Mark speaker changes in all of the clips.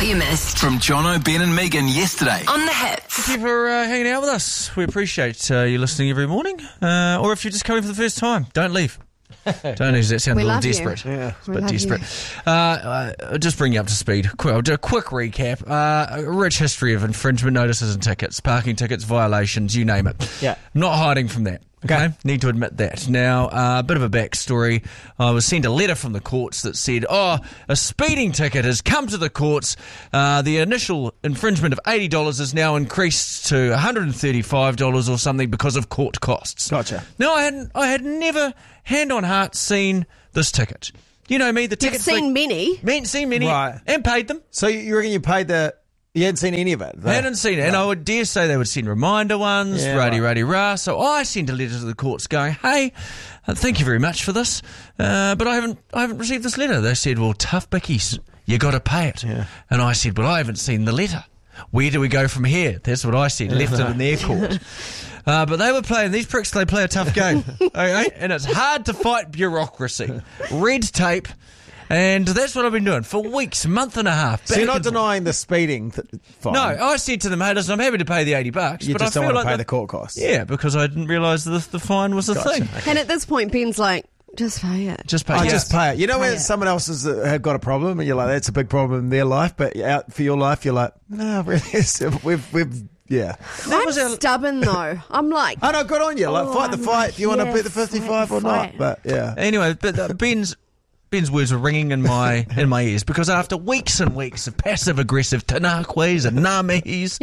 Speaker 1: what you missed.
Speaker 2: From Jono, Ben and Megan yesterday.
Speaker 1: On the Hits.
Speaker 3: Thank you for hanging out with us. We appreciate you listening every morning. Or if you're just coming for the first time, don't leave. Don't leave. That sounds a little desperate.
Speaker 4: Yeah.
Speaker 3: It's a bit desperate. Just bring you up to speed. I'll do a quick recap. A rich history of infringement notices and tickets, parking tickets, violations, you name it.
Speaker 4: Yeah.
Speaker 3: I'm not hiding from that. Okay. Need to admit that. Now, a bit of a backstory. I was sent a letter from the courts that said, a speeding ticket has come to the courts. The initial infringement of $80 is now increased to $135 or something because of court costs.
Speaker 4: Gotcha.
Speaker 3: Now, I had never, hand on heart, seen this ticket. You know me, the
Speaker 5: You've
Speaker 3: tickets...
Speaker 5: seen many.
Speaker 3: Seen many,
Speaker 4: Right.
Speaker 3: and paid them.
Speaker 4: So you reckon you paid you hadn't seen any of it?
Speaker 3: I hadn't seen it, and I would dare say they would send reminder ones,
Speaker 4: Yeah,
Speaker 3: rah. So I sent a letter to the courts going, hey, thank you very much for this, but I haven't received this letter. They said, well, tough bickies, you got to pay it. Yeah. And I said, well, I haven't seen the letter. Where do we go from here? That's what I said, left it in their court. But they were playing, these pricks, they play a tough game, okay? And it's hard to fight bureaucracy, red tape. And that's what I've been doing for weeks, month and a half.
Speaker 4: So you're not denying the speeding fine?
Speaker 3: No, I said to them, hey, listen, I'm happy to pay the $80.
Speaker 4: You
Speaker 3: but
Speaker 4: just
Speaker 3: I
Speaker 4: don't
Speaker 3: feel
Speaker 4: want to
Speaker 3: like
Speaker 4: pay the court costs?
Speaker 3: Yeah, because I didn't realise the fine was a thing.
Speaker 4: Okay.
Speaker 5: And at this point, Ben's like, just pay it.
Speaker 3: Just pay it.
Speaker 4: Just pay it. You know
Speaker 5: Pay
Speaker 4: when
Speaker 5: it.
Speaker 4: someone else has got a problem and you're like, that's a big problem in their life, but out for your life, you're like, no, really, we've yeah.
Speaker 5: I'm stubborn though. I'm like,
Speaker 4: Oh, no, good on you. Like, fight the fight if you want to
Speaker 5: yeah,
Speaker 4: beat the 55 or
Speaker 5: fight.
Speaker 4: not. But, yeah.
Speaker 3: Anyway, but Ben's words were ringing in my ears because after weeks and weeks of passive-aggressive tanakwe's and namihis,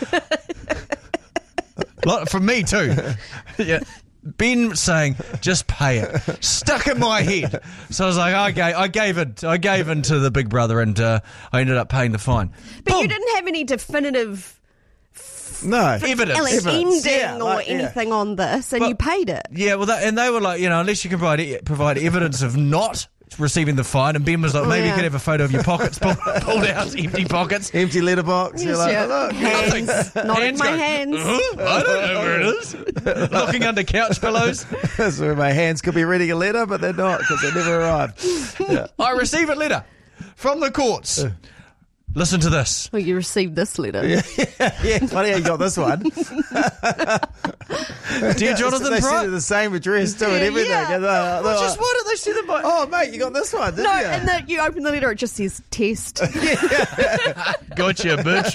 Speaker 3: from me too, yeah, Ben saying, just pay it, stuck in my head. So I was like, I gave in to the big brother and I ended up paying the fine.
Speaker 5: but
Speaker 3: Boom.
Speaker 5: you didn't have any definitive
Speaker 4: No.
Speaker 3: Evidence.
Speaker 5: ending
Speaker 4: Yeah,
Speaker 5: or
Speaker 4: like, yeah.
Speaker 5: anything on this, and
Speaker 3: But-
Speaker 5: you paid it.
Speaker 3: Yeah, well, and they were like, unless you can provide evidence of not receiving the fine, and Ben was like, maybe you could have a photo of your pockets pulled out, empty pockets.
Speaker 4: Empty letterbox. You're like,
Speaker 5: Yeah.
Speaker 4: look.
Speaker 5: Hands, not in my
Speaker 3: going,
Speaker 5: hands.
Speaker 3: I don't know where it is. Looking under couch pillows.
Speaker 4: That's where my hands could be reading a letter, but they're not because they never arrived. Yeah.
Speaker 3: I receive a letter from the courts. Listen to this.
Speaker 5: Well, you received this letter.
Speaker 4: Yeah, it's funny how you got this one.
Speaker 3: Dear Jonathan
Speaker 4: They sent
Speaker 3: Price.
Speaker 4: it the same address too and everything.
Speaker 5: Yeah.
Speaker 4: And they're
Speaker 3: Just
Speaker 4: like,
Speaker 3: why don't they send it by...
Speaker 4: oh, mate, you got this one, didn't
Speaker 5: No,
Speaker 4: you?
Speaker 5: and then you open the letter, it just says test.
Speaker 3: Gotcha, bitch.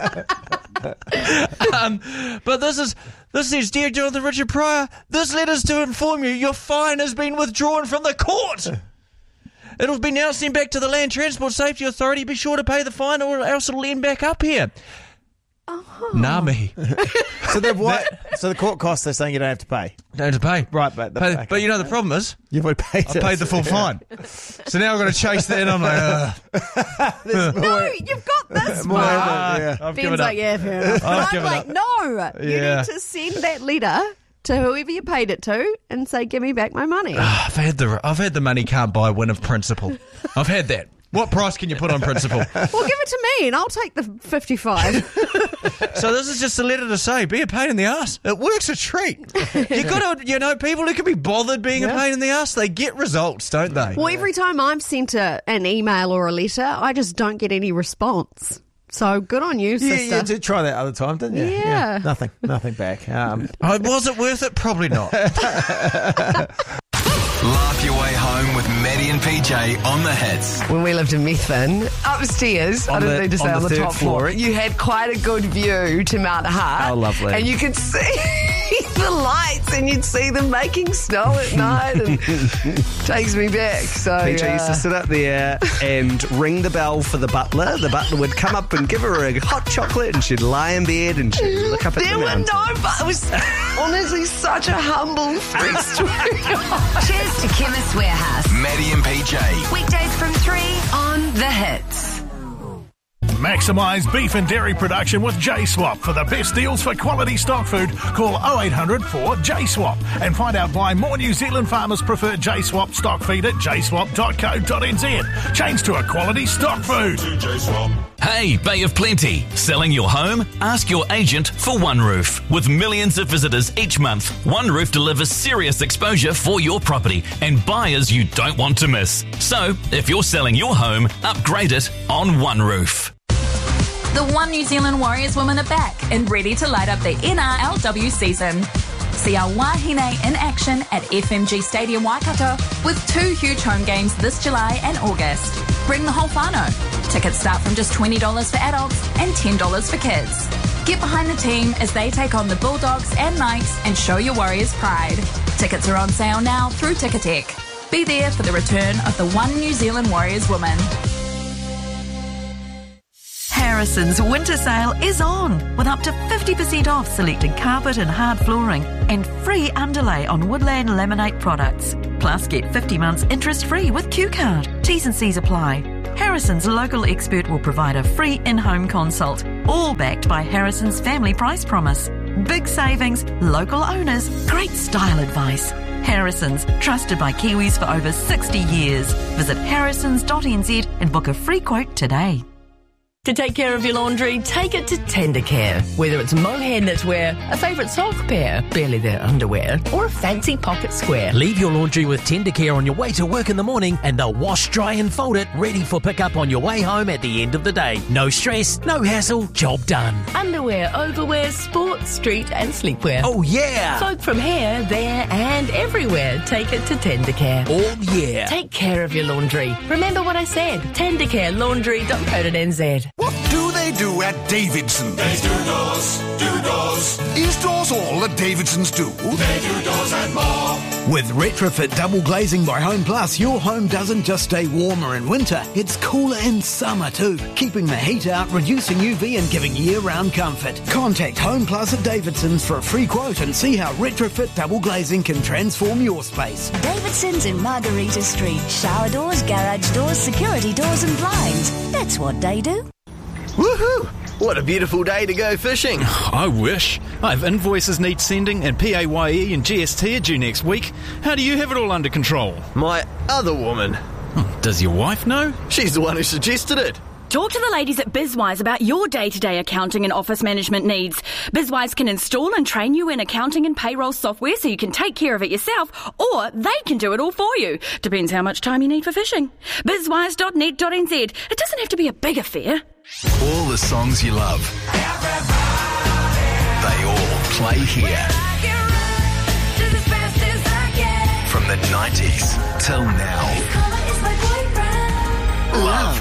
Speaker 3: But this says, Dear Jonathan Richard Pryor, this letter's to inform you your fine has been withdrawn from the court. It'll be now sent back to the Land Transport Safety Authority. Be sure to pay the fine or else it'll end back up here. Nami.
Speaker 4: So so the court costs, they're saying you don't have to pay.
Speaker 3: Don't have to pay.
Speaker 4: Right, but
Speaker 3: But you know the problem is,
Speaker 4: you've already paid
Speaker 3: I paid the full fine. So now I've got to chase that and I'm like,
Speaker 5: No, you've got this
Speaker 4: More
Speaker 5: one.
Speaker 4: evidence, yeah.
Speaker 3: I've
Speaker 5: Ben's
Speaker 3: given up.
Speaker 5: like, yeah, fair enough. But
Speaker 3: I've
Speaker 5: I'm
Speaker 3: given
Speaker 5: like,
Speaker 3: up.
Speaker 5: no, you
Speaker 3: Yeah.
Speaker 5: need to send that letter to whoever you paid it to and say, give me back my money.
Speaker 3: I've had the money can't buy win of principle. I've had that. What price can you put on principle?
Speaker 5: Well, give it to me and I'll take the 55.
Speaker 3: So this is just a letter to say, be a pain in the ass. It works a treat. You got to, people who can be bothered being a pain in the ass, they get results, don't they?
Speaker 5: Well, every time I'm sent an email or a letter, I just don't get any response. So good on you,
Speaker 4: Yeah,
Speaker 5: sister.
Speaker 4: you did try that other time, didn't you?
Speaker 5: Yeah.
Speaker 4: Nothing back.
Speaker 3: Was it worth it? Probably not.
Speaker 2: Laugh your way home with Maddie and PJ on the Hits.
Speaker 6: When we lived in Methven, upstairs, I didn't need to say on the
Speaker 7: third
Speaker 6: top floor,
Speaker 7: floor.
Speaker 6: you had quite a good view to Mount Hart.
Speaker 7: How lovely.
Speaker 6: And you could see the lights and you'd see them making snow at night. And takes me back. So
Speaker 7: PJ used to sit up there and ring the bell for the butler. The butler would come up and give her a hot chocolate and she'd lie in bed and she'd look up at
Speaker 6: there
Speaker 7: the
Speaker 6: were
Speaker 7: mountain.
Speaker 6: it was honestly such a humble free story.
Speaker 1: Cheers to Chemist Warehouse.
Speaker 2: Maddie and PJ.
Speaker 1: Weekdays from 3 on The Hits.
Speaker 8: Maximise beef and dairy production with J-Swap. For the best deals for quality stock food, call 0800 4 J-Swap and find out why more New Zealand farmers prefer J-Swap stock feed at jswap.co.nz. Change to a quality stock food.
Speaker 9: Hey, Bay of Plenty. Selling your home? Ask your agent for One Roof. With millions of visitors each month, One Roof delivers serious exposure for your property and buyers you don't want to miss. So, if you're selling your home, upgrade it on One Roof.
Speaker 10: The One New Zealand Warriors women are back and ready to light up the NRLW season. See our Wahine in action at FMG Stadium Waikato with 2 huge home games this July and August. Bring the whole whānau. Tickets start from just $20 for adults and $10 for kids. Get behind the team as they take on the Bulldogs and Knights and show your Warriors pride. Tickets are on sale now through Ticketek. Be there for the return of the One New Zealand Warriors women.
Speaker 11: Harrison's winter sale is on with up to 50% off selected carpet and hard flooring and free underlay on Woodland Laminate products. Plus get 50 months interest free with Q-Card. T's and C's apply. Harrison's local expert will provide a free in-home consult, all backed by Harrison's family price promise. Big savings, local owners, great style advice. Harrison's, trusted by Kiwis for over 60 years. Visit harrisons.nz and book a free quote today.
Speaker 12: To take care of your laundry, take it to Tendercare. Whether it's mohair knitwear, a favourite sock pair, barely their underwear, or a fancy pocket square.
Speaker 13: Leave your laundry with Tendercare on your way to work in the morning and they'll wash, dry and fold it, ready for pickup on your way home at the end of the day. No stress, no hassle, job done.
Speaker 12: Underwear, overwear, sports, street and sleepwear.
Speaker 13: Oh yeah!
Speaker 12: Folk from here, there and everywhere, take it to Tendercare.
Speaker 13: Oh yeah!
Speaker 12: Take care of your laundry. Remember what I said, tendercarelaundry.co.nz.
Speaker 14: What do they do at Davidson's?
Speaker 15: They do doors.
Speaker 14: Is doors all that Davidson's do?
Speaker 15: They do doors and more.
Speaker 16: With retrofit double glazing by Home Plus, your home doesn't just stay warmer in winter, it's cooler in summer too, keeping the heat out, reducing UV and giving year-round comfort. Contact Home Plus at Davidson's for a free quote and see how retrofit double glazing can transform your space.
Speaker 17: Davidson's in Margarita Street. Shower doors, garage doors, security doors and blinds. That's what they do.
Speaker 18: Woohoo! What a beautiful day to go fishing.
Speaker 19: I wish. I have invoices need sending and PAYE and GST are due next week. How do you have it all under control?
Speaker 18: My other woman.
Speaker 19: Does your wife know?
Speaker 18: She's the one who suggested it.
Speaker 20: Talk to the ladies at BizWise about your day-to-day accounting and office management needs. BizWise can install and train you in accounting and payroll software so you can take care of it yourself, or they can do it all for you. Depends how much time you need for fishing. BizWise.net.nz. It doesn't have to be a big affair.
Speaker 2: All the songs you love. They all play here. From the 90s till now. Love